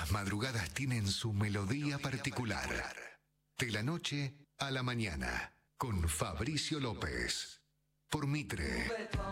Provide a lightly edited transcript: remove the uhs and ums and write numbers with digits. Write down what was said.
las madrugadas tienen su melodía particular. De la noche a la mañana, con Fabricio López. Por Mitre.